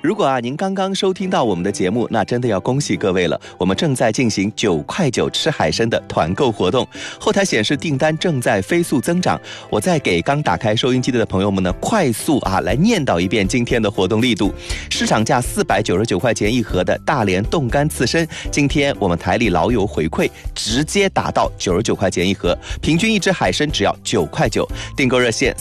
如果您刚刚收听到我们的节目，那真的要恭喜各位了，我们正在进行9块9吃海参的团购活动，后台显示订单正在飞速增长。我再给刚打开收音机的朋友们呢，快速来念叨一遍今天的活动力度。市场价499块钱一盒的大连冻干刺身，今天我们台里老友回馈直接打到99块钱一盒，平均一只海参只要9块9。订购热线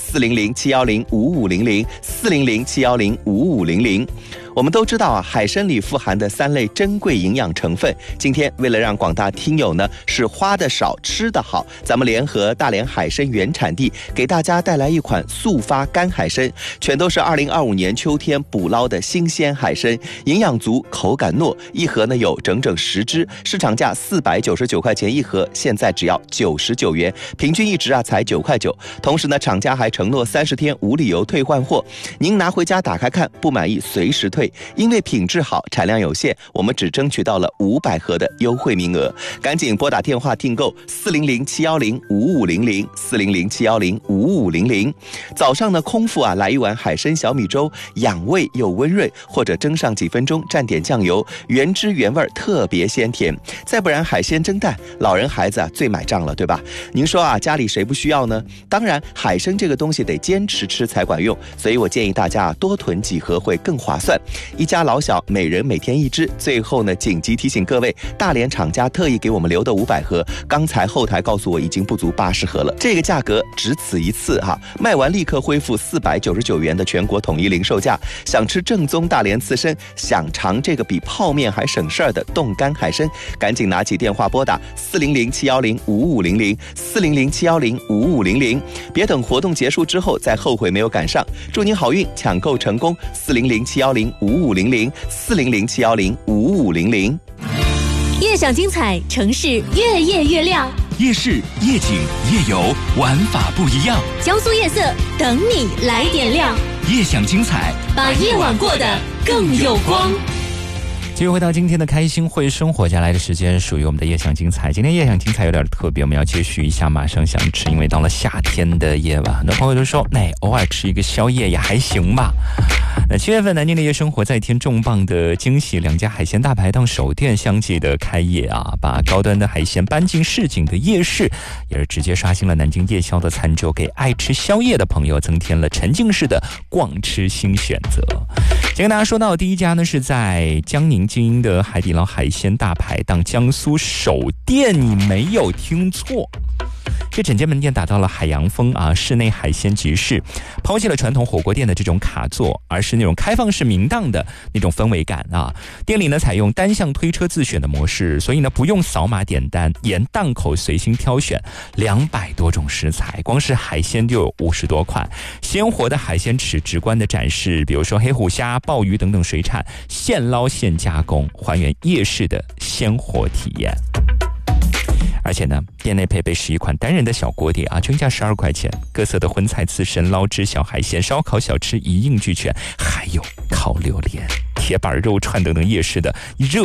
400-710-5500，400-710-5500。我们都知道海参里富含的3类珍贵营养成分，今天为了让广大听友呢是花的少吃的好，咱们联合大连海参原产地给大家带来一款速发干海参，全都是2025年秋天捕捞的新鲜海参，营养足，口感糯，一盒呢有整整10只，市场价499块钱一盒，现在只要99元，平均一只才9块9。同时呢，厂家还承诺30天无理由退换货，您拿回家打开看，不满意随时退。因为品质好，产量有限，我们只争取到了500盒的优惠名额，赶紧拨打电话订购400-710-5500，400-710-5500。早上呢，空腹来一碗海参小米粥，养胃又温润，或者蒸上几分钟，蘸点酱油，原汁原味，特别鲜甜。再不然海鲜蒸蛋，老人孩子最买账了，对吧？您说家里谁不需要呢？当然，海参这个东西得坚持吃才管用，所以我建议大家多囤几盒会更划算。一家老小每人每天1只。最后呢，紧急提醒各位，大连厂家特意给我们留的500盒，刚才后台告诉我已经不足80盒了，这个价格只此一次卖完立刻恢复499元的全国统一零售价。想吃正宗大连刺身，想尝这个比泡面还省事儿的冻干海参，赶紧拿起电话拨打400-710-5500，400-710-5500，别等活动结束之后再后悔没有赶上。祝您好运，抢购成功！400-710-5500，400-710-5500。 夜享精彩，城市越夜越亮， 夜市、夜景、夜游，玩法不一样。 江苏夜色等你来点亮， 夜享精彩， 把夜晚过得更有光。 继续回到今天的开心会生活，下来的时间属于我们的夜享精彩。今天夜享精彩有点特别，我们要接续一下马上想吃，因为到了夏天的夜晚，很多朋友都说偶尔吃一个宵夜也还行吧。那7月份南京的夜生活再添重磅的惊喜，2家海鲜大排档首店相继的开业把高端的海鲜搬进市井的夜市，也是直接刷新了南京夜宵的餐桌，给爱吃宵夜的朋友增添了沉浸式的逛吃新选择。先跟大家说到的第一家呢，是在江宁经营的海底捞海鲜大排档江苏首店，你没有听错。这整间门店打造了海洋风室内海鲜集市，抛弃了传统火锅店的这种卡座，而是那种开放式明档的那种氛围感店里呢采用单向推车自选的模式，所以呢不用扫码点单，沿档口随心挑选，200多种食材，光是海鲜就有50多款，鲜活的海鲜直观的展示，比如说黑虎虾、鲍鱼等等水产，现捞现加工，还原夜市的鲜活体验。而且呢，店内配备11款单人的小锅碟均价12块钱，各色的荤菜、刺身、捞汁、小海鲜、烧烤小吃一应俱全，还有烤榴莲、铁板肉串等等夜市的热